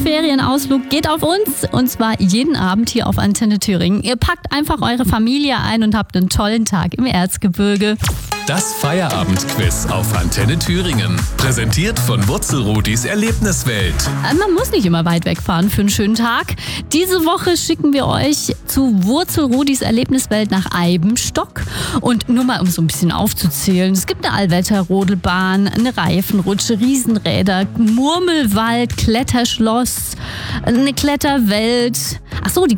Ferienausflug geht auf uns und zwar jeden Abend hier auf Antenne Thüringen. Ihr packt einfach eure Familie ein und habt einen tollen Tag im Erzgebirge. Das Feierabendquiz auf Antenne Thüringen. Präsentiert von Wurzelrudis Erlebniswelt. Man muss nicht immer weit wegfahren für einen schönen Tag. Diese Woche schicken wir euch zu Wurzelrudis Erlebniswelt nach Eibenstock. Und nur mal, um so ein bisschen aufzuzählen. Es gibt eine Allwetterrodelbahn, eine Reifenrutsche, Riesenräder, Murmelwald, Kletterschloss, eine Kletterwelt. Ach so, die